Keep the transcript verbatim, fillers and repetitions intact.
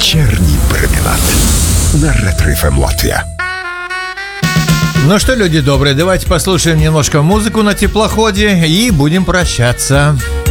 Вечерний променад на Ретро эф эм Латвия. Ну что, люди добрые, давайте послушаем немножко музыку на теплоходе и будем прощаться.